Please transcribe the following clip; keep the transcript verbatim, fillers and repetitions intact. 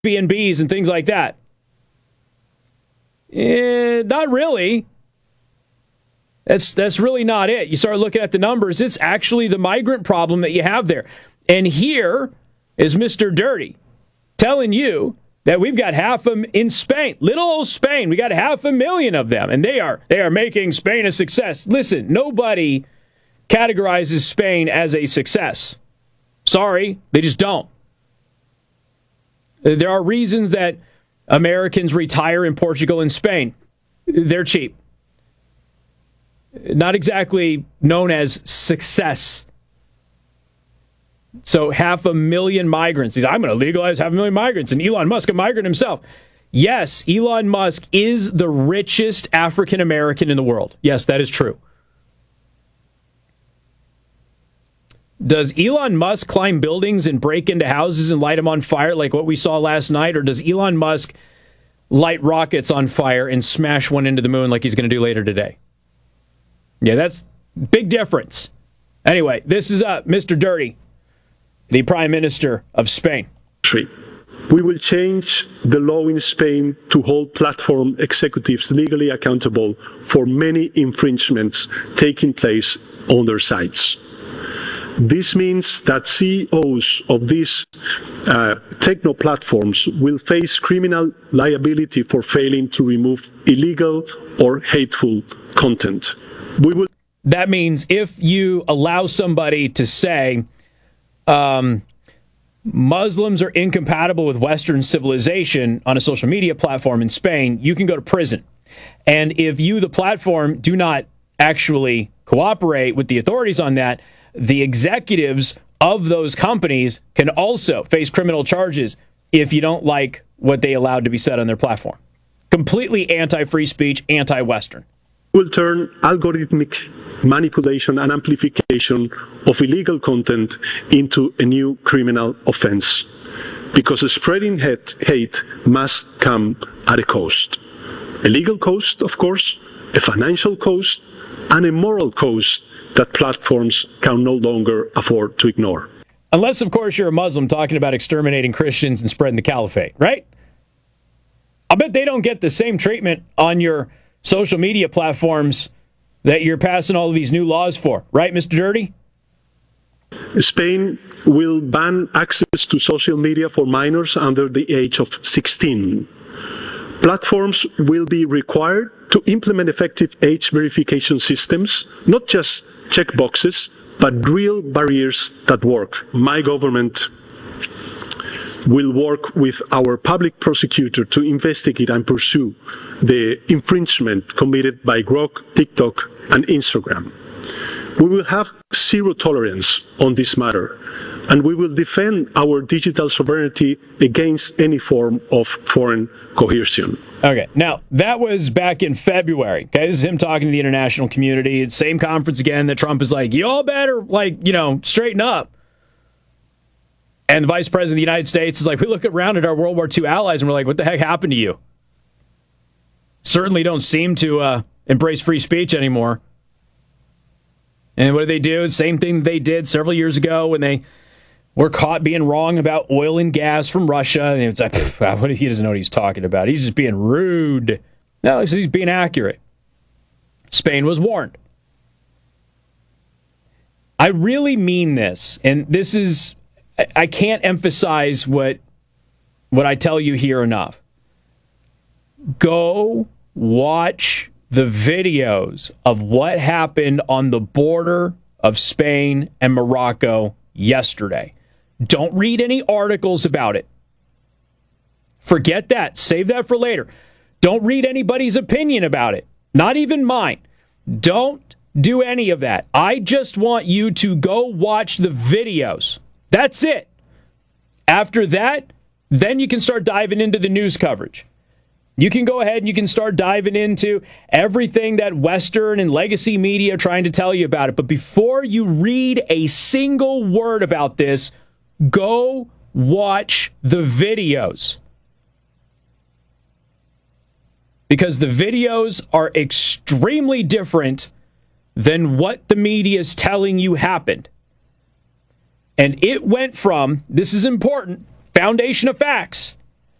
Airbnbs and things like that. Eh, not really. That's that's really not it. You start looking at the numbers, it's actually the migrant problem that you have there. And here is Mister Dirty telling you that we've got half of them in Spain. Little old Spain, we got half a million of them, and they are they are making Spain a success. Listen, nobody categorizes Spain as a success. Sorry, they just don't. There are reasons that Americans retire in Portugal and Spain. They're cheap. Not exactly known as success. So half a million migrants. He's, I'm going to legalize half a million migrants. And Elon Musk, a migrant himself. Yes, Elon Musk is the richest African American in the world. Yes, that is true. Does Elon Musk climb buildings and break into houses and light them on fire like what we saw last night? Or does Elon Musk light rockets on fire and smash one into the moon like he's going to do later today? Yeah, that's big difference. Anyway, this is uh, Mister Dirty, the Prime Minister of Spain. We will change the law in Spain to hold platform executives legally accountable for many infringements taking place on their sites. This means that C E Os of these uh, techno platforms will face criminal liability for failing to remove illegal or hateful content. We will. That means if you allow somebody to say um, Muslims are incompatible with Western civilization on a social media platform in Spain, you can go to prison. And if you, the platform, do not actually cooperate with the authorities on that, the executives of those companies can also face criminal charges if you don't like what they allowed to be said on their platform. Completely anti-free speech, anti-Western. Will turn algorithmic manipulation and amplification of illegal content into a new criminal offense, because spreading hate, hate must come at a cost. A legal cost, of course, a financial cost, and a moral cost that platforms can no longer afford to ignore. Unless, of course, you're a Muslim talking about exterminating Christians and spreading the caliphate, right? I bet they don't get the same treatment on your social media platforms that you're passing all of these new laws for, right, Mister Dirty? Spain will ban access to social media for minors under the age of sixteen. Platforms will be required to implement effective age verification systems, not just checkboxes, but real barriers that work. My government will work with our public prosecutor to investigate and pursue the infringement committed by Grok, TikTok, and Instagram. We will have zero tolerance on this matter, and we will defend our digital sovereignty against any form of foreign coercion. Okay, now, that was back in February. Okay, this is him talking to the international community. It's same conference again that Trump is like, y'all better, like, you know, straighten up. And the Vice President of the United States is like, we look around at our World War Two allies and we're like, what the heck happened to you? Certainly don't seem to uh, embrace free speech anymore. And what do they do? The same thing they did several years ago when they were caught being wrong about oil and gas from Russia. And it's like, pff, what, he doesn't know what he's talking about. He's just being rude. No, he's being accurate. Spain was warned. I really mean this. And this is, I can't emphasize what, what I tell you here enough. Go watch the videos of what happened on the border of Spain and Morocco yesterday. Don't read any articles about it. Forget that. Save that for later. Don't read anybody's opinion about it. Not even mine. Don't do any of that. I just want you to go watch the videos. That's it. After that, then you can start diving into the news coverage. You can go ahead and you can start diving into everything that Western and legacy media are trying to tell you about it. But before you read a single word about this, go watch the videos. Because the videos are extremely different than what the media is telling you happened. And it went from, this is important, foundation of facts,